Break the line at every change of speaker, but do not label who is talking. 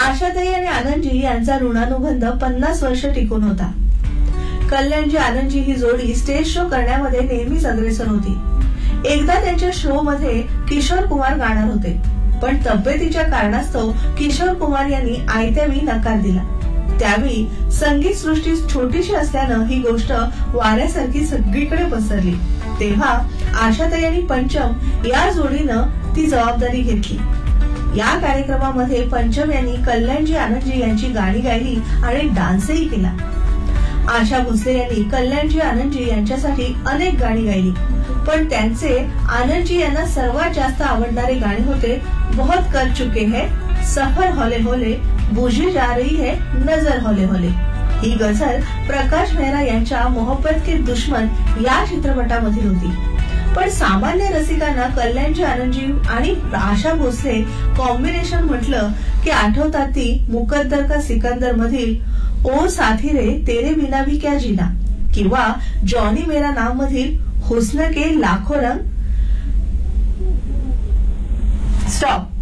आशाताई आणि आनंदजी यांचा ऋणानुबंध 50 वर्ष टिकून होता. कल्याणजी आनंदजी ही जोडी स्टेज शो करण्यामध्ये नेहमीच अग्रेसर होती. एकदा त्यांच्या शो मध्ये किशोर कुमार गाणार होते, पण तब्येतीच्या कारणास्तव किशोर कुमार यांनी आयत्यावेळी नकार दिला. त्यावेळी संगीत सृष्टी छोटीशी असल्यानं ही गोष्ट वाऱ्यासारखी सगळीकडे पसरली. तेव्हा आशाताई आणि पंचम या जोडीनं ती जबाबदारी घेतली. या कार्यक्रमामध्ये पंचम यांनी कल्याणजी आनंदजी यांची गाणी गायली आणि डान्सही केला. आशा भोसले यांनी कल्याणजी आनंदजी यांच्यासाठी अनेक गाणी गायली, पण त्यांचे आनंदजी यांना सर्वात जास्त आवडणारे गाणे होते बहुत कर चुके हैं, सफर होले होले, बुझी जा रही है नजर होले होले. ही गझल प्रकाश मेहरा यांच्या मोहब्बत के दुश्मन या चित्रपटामधील होती. पण सामान्य रसिकांना कल्याणजी आनंदजी आणि आशा भोसले कॉम्बिनेशन म्हटलं की आठवतात ती मुकद्दर का सिकंदर मधील ओ साथी रे तेरे बिना भी क्या जीना किंवा जॉनी मेरा नाम मधील हुस्न के लाखो रंग. स्टॉप.